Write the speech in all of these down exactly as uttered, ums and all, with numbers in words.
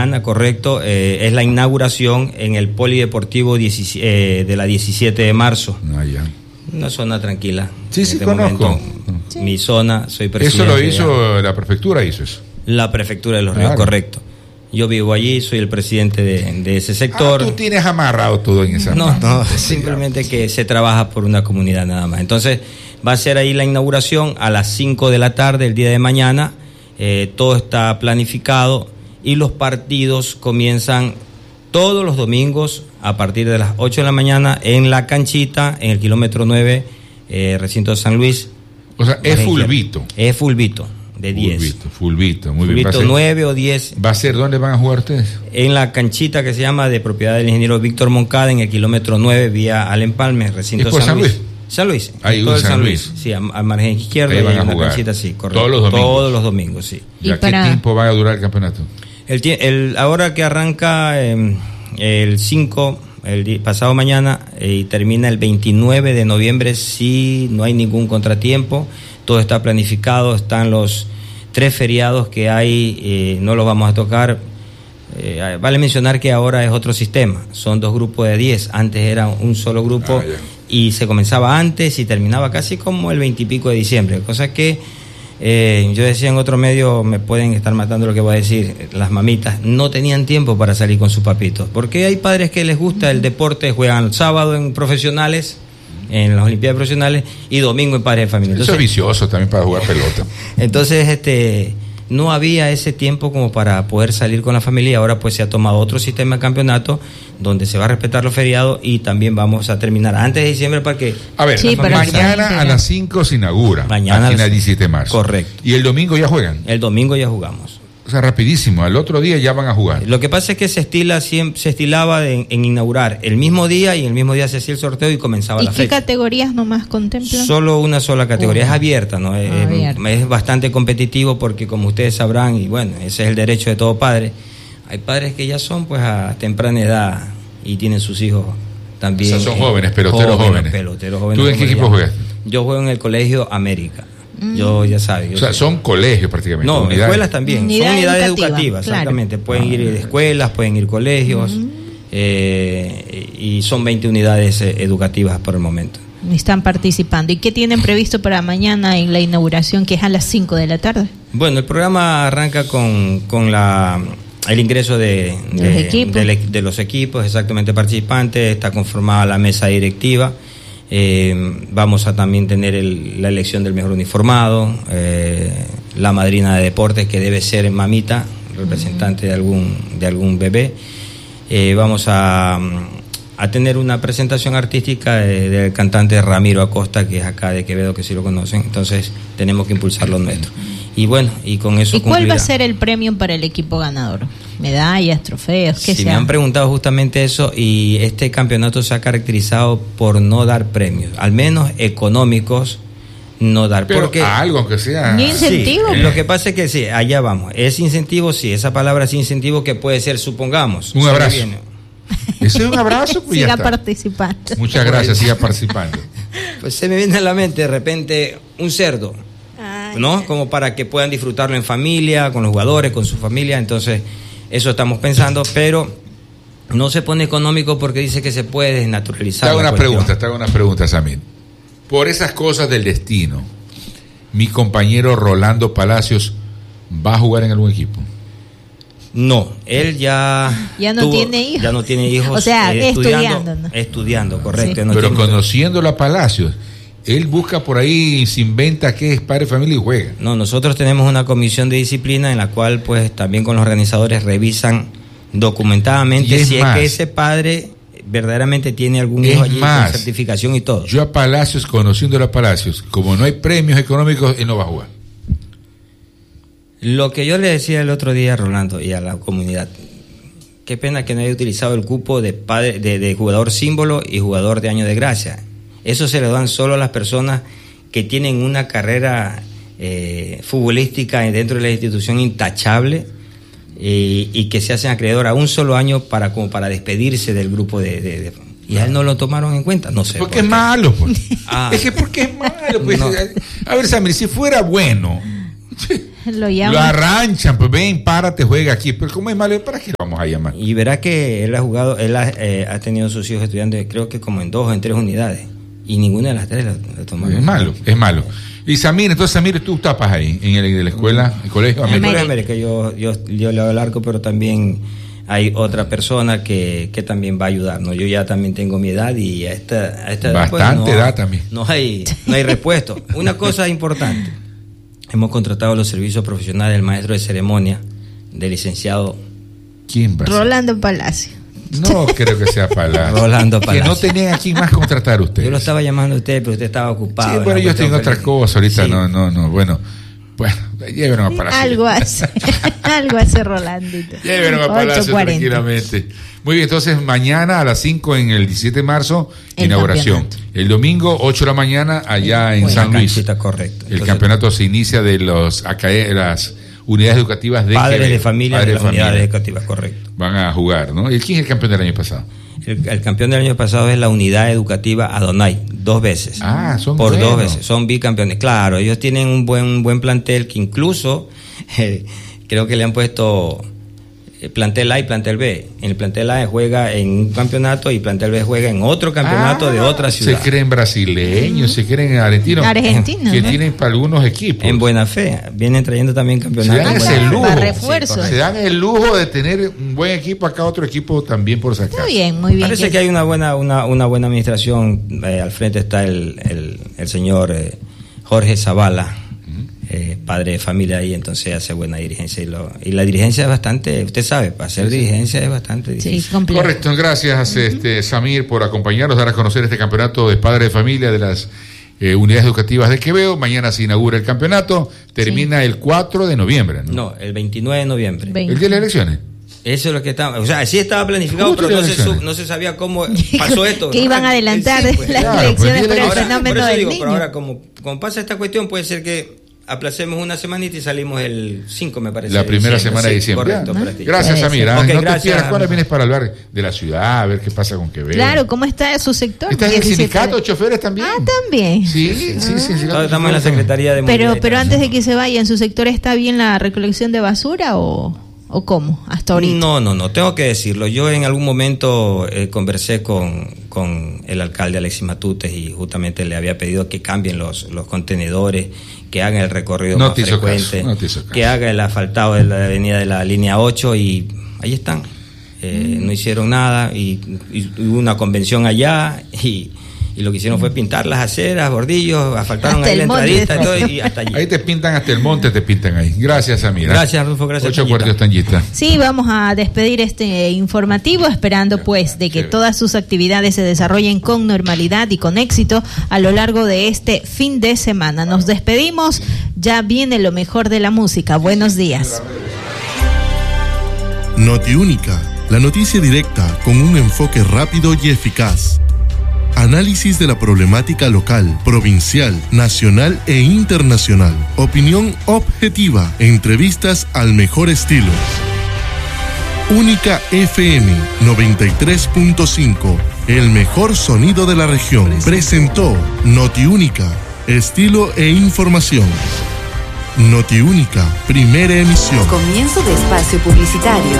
mañana, correcto, eh, es la inauguración en el Polideportivo diecisiete, eh, de la diecisiete de marzo. Ah, ya. Una zona tranquila. Sí, sí, este conozco. Momento, sí. Mi zona, soy presidente. Eso lo hizo, ya. La prefectura hizo eso. La prefectura de Los Ríos, claro. Correcto. Yo vivo allí, soy el presidente de, de ese sector. Ah, tú tienes amarrado todo en esa No, no, simplemente que se trabaja por una comunidad nada más. Entonces, va a ser ahí la inauguración a las cinco de la tarde el día de mañana. Eh, todo está planificado y los partidos comienzan todos los domingos a partir de las ocho de la mañana en la canchita, en el kilómetro nueve, eh, recinto de San Luis. O sea, es fulbito. Es fulbito. De diez. Fulbito, fulbito, muy fulbito bien. nueve o diez. ¿Va a ser dónde van a jugar ustedes? En la canchita que se llama de propiedad del ingeniero Víctor Moncada, en el kilómetro nueve, vía Al Empalme, recinto San, San Luis. Luis. San Luis. Ahí todo San, San Luis. Luis. Sí, al margen izquierdo. Ahí van a una jugar. Canchita, sí, correcto. Todos los domingos. Todos los domingos, sí. ¿Y a para... qué tiempo va a durar el campeonato? El, el ahora que arranca eh, el cinco, el día, pasado mañana, eh, y termina el veintinueve de noviembre, sí, no hay ningún contratiempo. Todo está planificado, están los tres feriados que hay, eh, no los vamos a tocar. Eh, vale mencionar que ahora es otro sistema, son dos grupos de diez, antes era un solo grupo ah, y se comenzaba antes y terminaba casi como el veintipico de diciembre, cosa que eh, yo decía en otro medio, me pueden estar matando lo que voy a decir, las mamitas no tenían tiempo para salir con sus papitos, porque hay padres que les gusta el deporte, juegan el sábado en profesionales, en las Olimpiadas Profesionales, y domingo en padres de familia. Entonces, eso es vicioso también para jugar pelota. Entonces, este, no había ese tiempo como para poder salir con la familia, y ahora pues se ha tomado otro sistema de campeonato donde se va a respetar los feriados y también vamos a terminar antes de diciembre para que... A ver, sí, mañana a las cinco se inaugura, mañana aquí en el diecisiete de marzo. Correcto. ¿Y el domingo ya juegan? El domingo ya jugamos. O sea, rapidísimo, al otro día ya van a jugar. Lo que pasa es que se estila siempre, se estilaba en, en inaugurar el mismo día y el mismo día se hacía el sorteo y comenzaba ¿Y la qué fecha. categorías nomás contemplan? Solo una sola categoría, uh, es abierta, ¿no? Es, abierta. Es bastante competitivo porque como ustedes sabrán, y bueno, ese es el derecho de todo padre, hay padres que ya son pues a temprana edad y tienen sus hijos también. O sea, son eh, jóvenes, peloteros jóvenes. jóvenes. Peloteros jóvenes. ¿Tú en qué equipo juegas? Yo juego en el Colegio América. Yo ya sabes. O sea, sé. son colegios prácticamente. No, unidades. escuelas también. Unidad son unidades educativa, educativas, claro. Exactamente. Pueden Ah, ir de escuelas, pueden ir colegios. Uh-huh. eh, y son veinte unidades eh, educativas por el momento. Están participando. ¿Y qué tienen previsto para mañana en la inauguración, que es a las cinco de la tarde? Bueno, el programa arranca con, con la... el ingreso de, de, los equipos. De, de los equipos, exactamente, participantes. Está conformada la mesa directiva. Eh, vamos a también tener el, la elección del mejor uniformado, eh, la madrina de deportes, que debe ser mamita, representante uh-huh. de algún de algún bebé. Eh, vamos a, a tener una presentación artística de, del cantante Ramiro Acosta, que es acá de Quevedo, que sí lo conocen. Entonces tenemos que impulsar lo nuestro. Y bueno, y con eso ¿Y cuál cumplirá. va a ser el premio para el equipo ganador? ¿Medallas, trofeos? ¿Qué Sí, sea? me han preguntado justamente eso, y este campeonato se ha caracterizado por no dar premios, al menos económicos, no dar. Pero porque algo aunque sea. ¿Ni incentivo? Sí, lo que pasa es que sí, allá vamos. Es incentivo, sí, esa palabra es incentivo, que puede ser, supongamos. Un abrazo. Ese es un abrazo, pues siga ya está. participando. Muchas gracias, siga participando. Pues se me viene a la mente de repente un cerdo, Ay, ¿no? Como para que puedan disfrutarlo en familia, con los jugadores, con su familia. Entonces, eso estamos pensando, pero no se pone económico porque dice que se puede desnaturalizar. Te hago la una cuestión. pregunta, te hago una pregunta, Samir. Por esas cosas del destino, mi compañero Rolando Palacios va a jugar en algún equipo. No, él ya ya no tuvo, tiene hijos. Ya no tiene hijos. O sea, eh, estudiando. Estudiando, ¿no? estudiando correcto. Sí. No Pero tiene... conociéndolo a Palacios, él busca por ahí, se inventa que es padre de familia y juega. No, nosotros tenemos una comisión de disciplina en la cual pues también con los organizadores revisan documentadamente es si más, es que ese padre verdaderamente tiene algún es hijo allí más, con certificación y todo. Yo a Palacios, conociéndolo a Palacios, como no hay premios económicos, él no va a jugar. Lo que yo le decía el otro día a Rolando y a la comunidad, qué pena que no haya utilizado el cupo de, padre, de, de jugador símbolo y jugador de año de gracia. Eso se lo dan solo a las personas que tienen una carrera eh, futbolística dentro de la institución intachable eh, y que se hacen acreedor a un solo año para como para despedirse del grupo de... de, de y a él no lo tomaron en cuenta, no sé. Porque por es malo, pues. Ah. Es que porque es malo, pues. No. A ver, Samir, si fuera bueno, Lo llaman. Lo arranchan, pues ven, párate, juega aquí. Pero ¿cómo es malo? ¿Para qué lo vamos a llamar? Y verá que él ha jugado, él ha, eh, ha tenido sus hijos estudiando, creo que como en dos o en tres unidades. Y ninguna de las tres la tomó. Es malo, es malo. Y Samir, entonces Samir, tú tapas ahí, en, el, en la escuela, el colegio América. América. América, yo, yo, yo le hago el arco, pero también hay otra persona que, que también va a ayudarnos. Yo ya también tengo mi edad y a esta, a esta edad, pues, Bastante no, edad también. No hay, no hay repuesto. Una cosa importante, hemos contratado los servicios profesionales del maestro de ceremonia, del licenciado ¿Quién va a ser? Rolando Palacio. No creo que sea Palacio. Rolando Palacio. Que no tenían a quién más contratar usted. Yo lo estaba llamando a usted, pero usted estaba ocupado. Sí, bueno, yo estoy en otra cosa ahorita, sí. no, no, no, bueno. Bueno, llévenos a Palacio. Algo hace, algo hace Rolandito. Llévenos a Palacio tranquilamente. Muy bien, entonces mañana a las cinco en el diecisiete de marzo, el inauguración. Campeonato. El domingo, ocho de la mañana, allá en Buena San Luis. Canchita, correcto. El Entonces, campeonato se inicia de los acá, las unidades educativas de padres Quevedo, de familia padres de las familia. unidades educativas, correcto. Van a jugar, ¿no? ¿Y quién es el campeón del año pasado? El, el campeón del año pasado es la unidad educativa Adonai, dos veces. Ah, son Por buenos. dos veces, son bicampeones. Claro, ellos tienen un buen buen plantel que incluso eh, creo que le han puesto eh, plantel A y plantel B. En el plantel A juega en un campeonato y plantel B juega en otro campeonato ah, de otra ciudad. Se creen brasileños, se creen argentinos. Argentinos, que ¿no? tienen para algunos equipos. En buena fe, vienen trayendo también campeonatos. Se dan buena ese fe. lujo. Para refuerzos. Se dan el lujo de tener un buen equipo acá, otro equipo también por sacar. Está bien, muy bien. Parece que hay una buena una, una buena administración. Eh, al frente está el, el, el señor eh, Jorge Zavala, eh, padre de familia ahí, entonces hace buena dirigencia. Y, lo, y la dirigencia es bastante, usted sabe, para hacer Sí, sí. dirigencia es bastante difícil. Sí, completo. Correcto, gracias uh-huh. este, Samir por acompañarnos, dar a conocer este campeonato de padres de familia de las eh, unidades educativas de Quevedo. Mañana se inaugura el campeonato, termina sí. el cuatro de noviembre. ¿no? No, el veintinueve de noviembre. veinte. ¿El día de las elecciones? Eso es lo que estaba, o sea, sí estaba planificado, pero no se, sub, no se sabía cómo pasó esto. Que iban a adelantar sí, pues, las claro, elecciones pues, por el ahora, fenómeno por eso del digo, niño. Pero ahora, como, como pasa esta cuestión, puede ser que aplacemos una semanita y salimos el cinco, me parece. La primera diciembre, semana de sí, diciembre. Correcto, ¿no? para ti. Gracias, Samir. Okay, no gracias, te pierdas. ¿Cuándo vienes para hablar de la ciudad? A ver qué pasa con Quevedo. Claro, ¿cómo está su sector? ¿Estás en el sindicato de choferes también? Ah, también. Sí, sí, sí. sí, sí ah. Estamos en la Secretaría de Pero, Movilidad. pero antes de que se vaya, ¿en su sector está bien la recolección de basura o...? ¿O cómo? Hasta ahorita. No, no, no, tengo que decirlo. Yo en algún momento eh, conversé con, con el alcalde Alexis Matutes y justamente le había pedido que cambien los, los contenedores, que hagan el recorrido no más frecuente, caso, no te hizo caso. que haga el asfaltado de la avenida de la línea ocho y ahí están. Eh, mm. No hicieron nada y, y hubo una convención allá y... Y lo que hicieron fue pintar las aceras, bordillos, asfaltaron hasta ahí la entradita y, todo, y hasta allí. Ahí te pintan hasta el monte, te pintan ahí. Gracias, Samira. Gracias, Rufo, gracias. Ocho cuartos, Tangita. Sí, vamos a despedir este informativo esperando pues de que sí. todas sus actividades se desarrollen con normalidad y con éxito a lo largo de este fin de semana. Nos despedimos, ya viene lo mejor de la música. Buenos días. Notiúnica, la noticia directa con un enfoque rápido y eficaz. Análisis de la problemática local, provincial, nacional e internacional. Opinión objetiva. Entrevistas al mejor estilo. Única F M noventa y tres punto cinco. El mejor sonido de la región. Presentó Notiúnica. Estilo e información. Notiúnica. Primera emisión. Comienzo de espacio publicitario.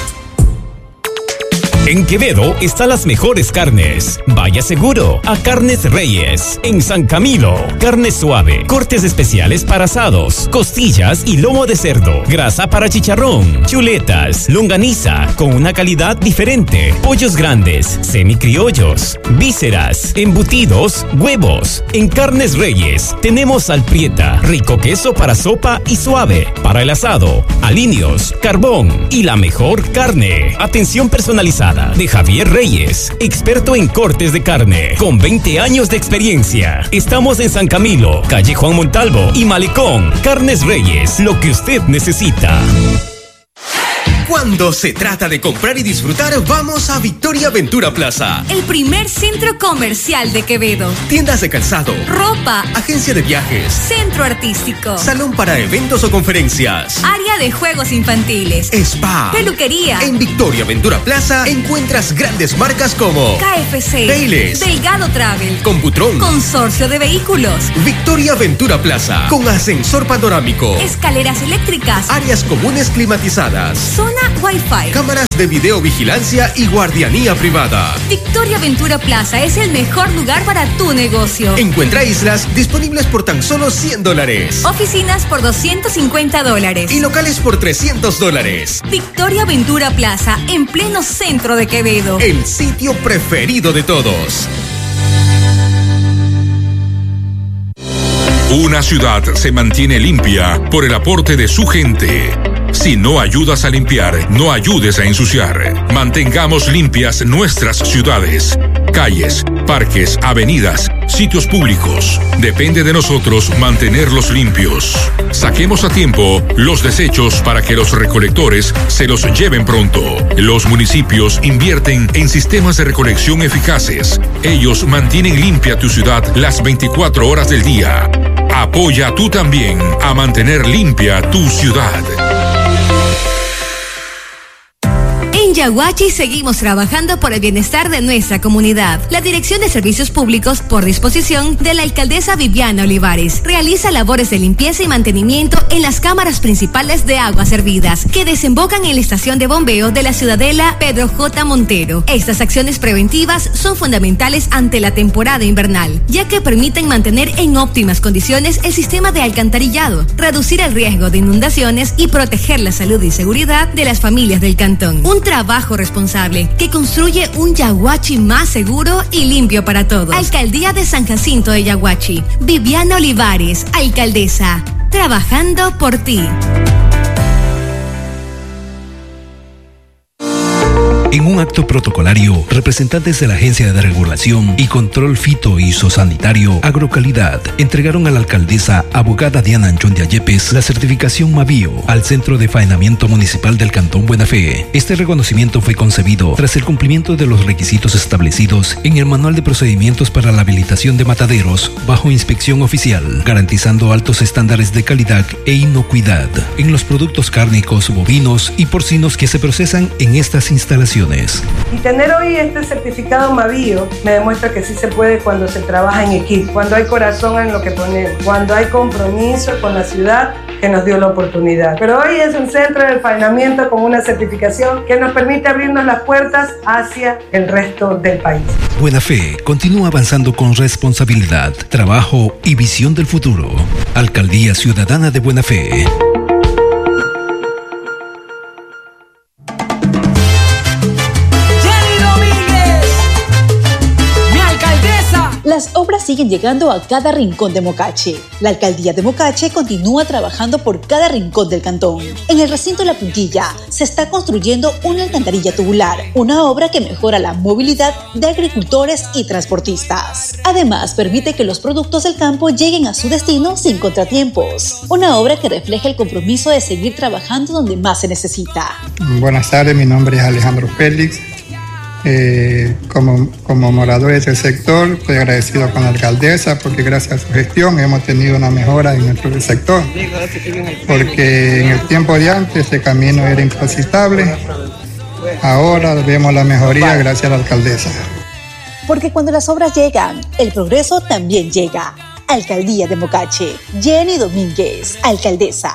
En Quevedo están las mejores carnes. Vaya seguro a Carnes Reyes. En San Camilo, carne suave, cortes especiales para asados, costillas y lomo de cerdo, grasa para chicharrón, chuletas, longaniza con una calidad diferente, pollos grandes, semicriollos, vísceras, embutidos, huevos. En Carnes Reyes tenemos alprieta, rico queso para sopa y suave, para el asado, aliños, carbón y la mejor carne. Atención personalizada de Javier Reyes, experto en cortes de carne, con veinte años de experiencia. Estamos en San Camilo, calle Juan Montalvo y Malecón. Carnes Reyes, lo que usted necesita. Cuando se trata de comprar y disfrutar, vamos a Victoria Ventura Plaza. El primer centro comercial de Quevedo. Tiendas de calzado, ropa, agencia de viajes, centro artístico, salón para eventos o conferencias, área de juegos infantiles, spa, peluquería. En Victoria Ventura Plaza encuentras grandes marcas como K F C, Payless, Delgado Travel, Computron, Consorcio de Vehículos. Victoria Ventura Plaza, con ascensor panorámico, escaleras eléctricas, áreas comunes climatizadas, zona Wi-Fi, cámaras de videovigilancia y guardianía privada. Victoria Ventura Plaza es el mejor lugar para tu negocio. Encuentra islas disponibles por tan solo cien dólares. Oficinas por doscientos cincuenta dólares. Y locales por trescientos dólares. Victoria Ventura Plaza, en pleno centro de Quevedo. El sitio preferido de todos. Una ciudad se mantiene limpia por el aporte de su gente. Si no ayudas a limpiar, no ayudes a ensuciar. Mantengamos limpias nuestras ciudades, calles, parques, avenidas, sitios públicos. Depende de nosotros mantenerlos limpios. Saquemos a tiempo los desechos para que los recolectores se los lleven pronto. Los municipios invierten en sistemas de recolección eficaces. Ellos mantienen limpia tu ciudad las veinticuatro horas del día. Apoya tú también a mantener limpia tu ciudad. En Yaguachi seguimos trabajando por el bienestar de nuestra comunidad. La Dirección de Servicios Públicos, por disposición de la alcaldesa Viviana Olivares, realiza labores de limpieza y mantenimiento en las cámaras principales de aguas servidas que desembocan en la estación de bombeo de la Ciudadela Pedro J. Montero. Estas acciones preventivas son fundamentales ante la temporada invernal, ya que permiten mantener en óptimas condiciones el sistema de alcantarillado, reducir el riesgo de inundaciones y proteger la salud y seguridad de las familias del cantón. Un trabajo responsable que construye un Yaguachi más seguro y limpio para todos. Alcaldía de San Jacinto de Yaguachi. Viviana Olivares, alcaldesa. Trabajando por ti. En un acto protocolario, representantes de la Agencia de Regulación y Control Fito y Zosanitario Agrocalidad entregaron a la alcaldesa abogada Diana Anchondia Yepes la certificación Mavío al Centro de Faenamiento Municipal del Cantón Buena Fe. Este reconocimiento fue concebido tras el cumplimiento de los requisitos establecidos en el Manual de Procedimientos para la Habilitación de Mataderos bajo inspección oficial, garantizando altos estándares de calidad e inocuidad en los productos cárnicos, bovinos y porcinos que se procesan en estas instalaciones. Y tener hoy este certificado Mavío me demuestra que sí se puede cuando se trabaja en equipo, cuando hay corazón en lo que ponemos, cuando hay compromiso con la ciudad que nos dio la oportunidad. Pero hoy es un centro de faenamiento con una certificación que nos permite abrirnos las puertas hacia el resto del país. Buena Fe continúa avanzando con responsabilidad, trabajo y visión del futuro. Alcaldía Ciudadana de Buena Fe. Las obras siguen llegando a cada rincón de Mocache. La alcaldía de Mocache continúa trabajando por cada rincón del cantón. En el recinto La Puntilla se está construyendo una alcantarilla tubular, una obra que mejora la movilidad de agricultores y transportistas. Además, permite que los productos del campo lleguen a su destino sin contratiempos. Una obra que refleja el compromiso de seguir trabajando donde más se necesita. Buenas tardes, mi nombre es Alejandro Félix. Eh, como, como moradores del sector, estoy agradecido con la alcaldesa porque gracias a su gestión hemos tenido una mejora en nuestro sector, porque en el tiempo de antes este camino era intransitable, ahora vemos la mejoría gracias a la alcaldesa. Porque cuando las obras llegan, el progreso también llega. Alcaldía de Mocache. Jenny Domínguez, alcaldesa.